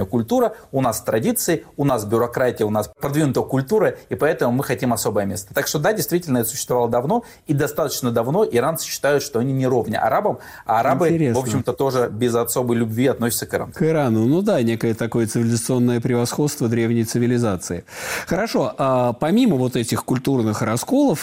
культура, у нас традиции, у нас бюрократия, у нас продвинутая культура, и поэтому мы хотим особое место. Так что да, действительно, это существовало давно, и достаточно давно иранцы считают, что они не ровня арабам, а арабы, интересно, в общем-то, тоже без особой любви относятся к Ирану. К Ирану, ну да, некое такое цивилизационное превосходство древней цивилизации. Хорошо, помимо вот этих культурных расколов,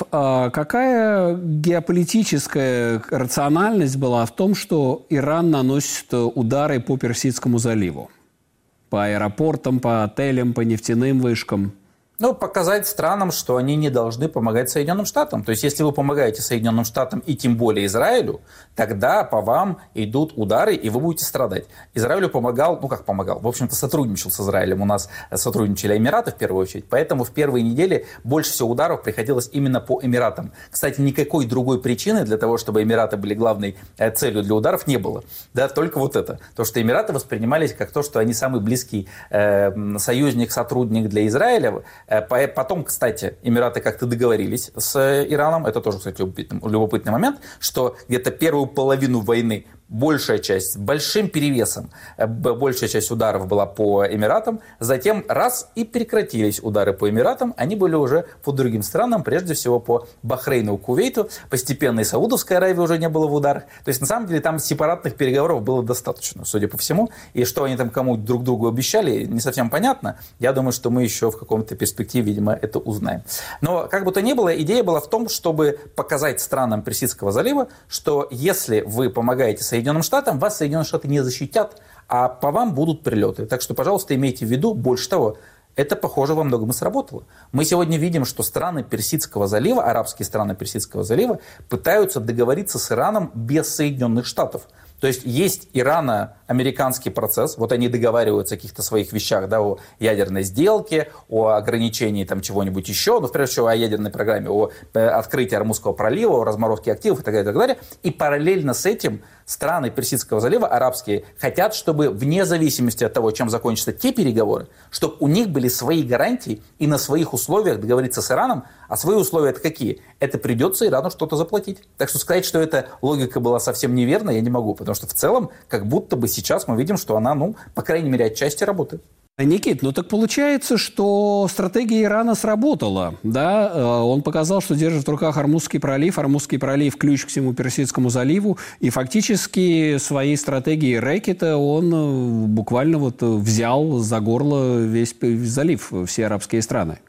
какая геополитическая рациональность была в том, что Иран наносит удары по Персидскому заливу? По аэропортам, по отелям, по нефтяным вышкам? Ну, показать странам, что они не должны помогать Соединенным Штатам. То есть, если вы помогаете Соединенным Штатам и тем более Израилю, тогда по вам идут удары, и вы будете страдать. Израилю помогал, ну как помогал, в общем-то сотрудничал с Израилем. У нас сотрудничали Эмираты в первую очередь, поэтому в первые недели больше всего ударов приходилось именно по Эмиратам. Кстати, никакой другой причины для того, чтобы Эмираты были главной целью для ударов, не было. Да, только вот это. То, что Эмираты воспринимались как то, что они самый близкий союзник, сотрудник для Израиля. Потом, кстати, Эмираты как-то договорились с Ираном, это тоже, кстати, любопытный момент, что где-то первую половину войны большая часть, с большим перевесом, большая часть ударов была по Эмиратам, затем раз и прекратились удары по Эмиратам, они были уже по другим странам, прежде всего по Бахрейну, Кувейту, постепенно и Саудовской Аравии уже не было в ударах. То есть, на самом деле, там сепаратных переговоров было достаточно, судя по всему, и что они там кому друг другу обещали, не совсем понятно. Я думаю, что мы еще в каком-то перспективе, видимо, это узнаем. Но, как бы то ни было, идея была в том, чтобы показать странам Персидского залива, что если вы помогаете Соединенным Штатам, вас Соединенные Штаты не защитят, а по вам будут прилеты. Так что, пожалуйста, имейте в виду, больше того, это, похоже, во многом и сработало. Мы сегодня видим, что страны Персидского залива, арабские страны Персидского залива, пытаются договориться с Ираном без Соединенных Штатов. То есть ирано-американский процесс, вот они договариваются о каких-то своих вещах, да, о ядерной сделке, о ограничении там чего-нибудь еще, но прежде всего о ядерной программе, о открытии Ормузского пролива, о разморозке активов и так далее, и так далее. И параллельно с этим страны Персидского залива, арабские, хотят, чтобы вне зависимости от того, чем закончатся те переговоры, чтобы у них были свои гарантии и на своих условиях договориться с Ираном. А свои условия это какие? Это придется Ирану что-то заплатить. Так что сказать, что эта логика была совсем неверна, я не могу. Потому что в целом, как будто бы сейчас мы видим, что она, по крайней мере, отчасти работает. Никит, так получается, что стратегия Ирана сработала, да? Он показал, что держит в руках Ормузский пролив. Ормузский пролив – ключ к всему Персидскому заливу. И фактически своей стратегией рэкета он буквально взял за горло весь залив, все арабские страны.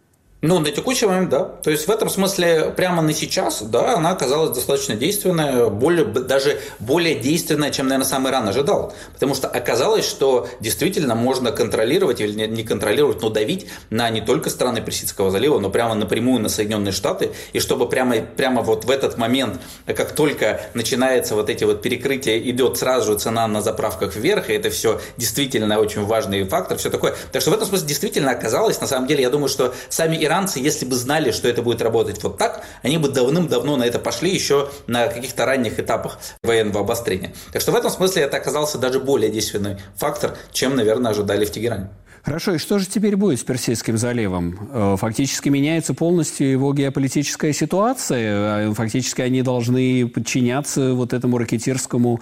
На текущий момент, да. То есть в этом смысле прямо на сейчас, да, она оказалась достаточно действенная, даже более действенная, чем, наверное, сам Иран ожидал. Потому что оказалось, что действительно можно контролировать или не контролировать, но давить на не только страны Персидского залива, но прямо напрямую на Соединенные Штаты. И чтобы прямо в этот момент, как только начинается эти перекрытия, идет сразу же цена на заправках вверх, и это все действительно очень важный фактор, все такое. Так что в этом смысле действительно оказалось, на самом деле, я думаю, что сами иранцы, если бы знали, что это будет работать вот так, они бы давным-давно на это пошли еще на каких-то ранних этапах военного обострения. Так что в этом смысле это оказался даже более действенный фактор, чем, наверное, ожидали в Тегеране. Хорошо, и что же теперь будет с Персидским заливом? Фактически меняется полностью его геополитическая ситуация. Фактически они должны подчиняться этому ракетирскому,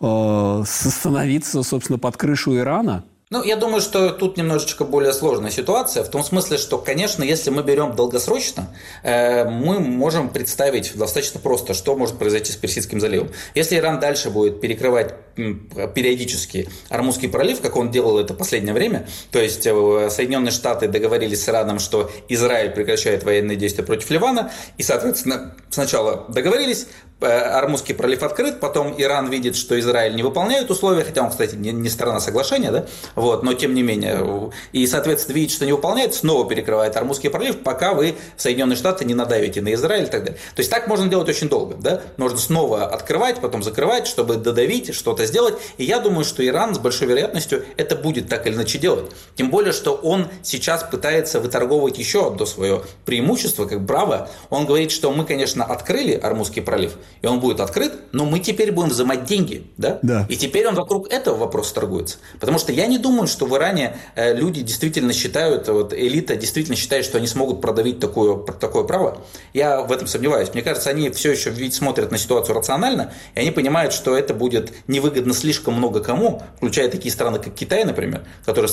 становиться, собственно, под крышу Ирана? Я думаю, что тут немножечко более сложная ситуация, в том смысле, что, конечно, если мы берем долгосрочно, мы можем представить достаточно просто, что может произойти с Персидским заливом. Если Иран дальше будет перекрывать периодически Ормузский пролив, как он делал это в последнее время, то есть Соединенные Штаты договорились с Ираном, что Израиль прекращает военные действия против Ливана, и, соответственно, сначала договорились, Ормузский пролив открыт, потом Иран видит, что Израиль не выполняет условия, хотя он, кстати, не сторона соглашения, да? Но тем не менее, и, соответственно, видит, что не выполняет, снова перекрывает Ормузский пролив, пока вы, Соединенные Штаты, не надавите на Израиль и так далее. То есть так можно делать очень долго, да? Можно снова открывать, потом закрывать, чтобы додавить, что-то сделать, и я думаю, что Иран с большой вероятностью это будет так или иначе делать. Тем более, что он сейчас пытается выторговывать еще одно свое преимущество, как браво. Он говорит, что мы, конечно, открыли Ормузский пролив, и он будет открыт, но мы теперь будем взимать деньги, да? Да. И теперь он вокруг этого вопроса торгуется. Потому что я не думаю, что в Иране люди действительно считают, элита действительно считает, что они смогут продавить такое право. Я в этом сомневаюсь. Мне кажется, они все еще смотрят на ситуацию рационально, и они понимают, что это будет невыгодно слишком много кому, включая такие страны, как Китай, например, которые